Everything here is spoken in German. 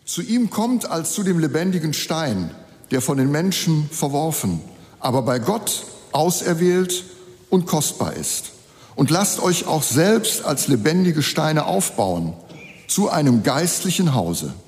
Zu ihm kommt als zu dem lebendigen Stein, der von den Menschen verworfen, aber bei Gott auserwählt und kostbar ist. Und lasst euch auch selbst als lebendige Steine aufbauen zu einem geistlichen Hause.